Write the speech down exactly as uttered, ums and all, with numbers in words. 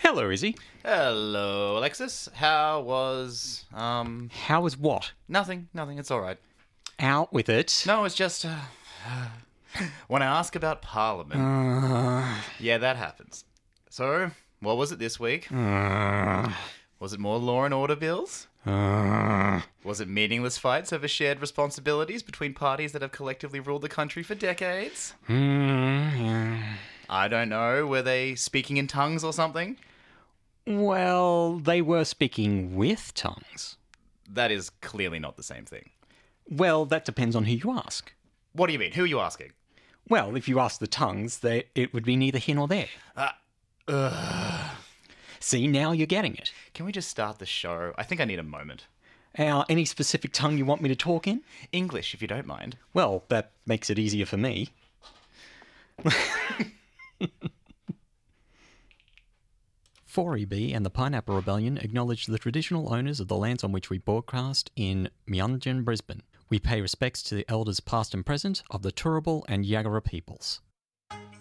Hello, Izzy. Hello, Alexis. How was, um... How was what? Nothing, nothing, it's alright. Out with it. No, it's just, uh... when I ask about Parliament... Uh, yeah, that happens. So, what was it this week? uh, Was it more law and order bills? uh, Was it meaningless fights over shared responsibilities between parties that have collectively ruled the country for decades? mm, I don't know, were they speaking in tongues or something? Well, they were speaking with tongues. That is clearly not the same thing. Well, that depends on who you ask. What do you mean? Who are you asking? Well, if you ask the tongues, they, it would be neither here nor there. Uh, ugh. See, now you're getting it. Can we just start the show? I think I need a moment. Now, any specific tongue you want me to talk in? English, if you don't mind. Well, that makes it easier for me. four E B and the Pineapple Rebellion acknowledge the traditional owners of the lands on which we broadcast in Meanjin, Brisbane. We pay respects to the elders past and present of the Turrbal and Yagara peoples.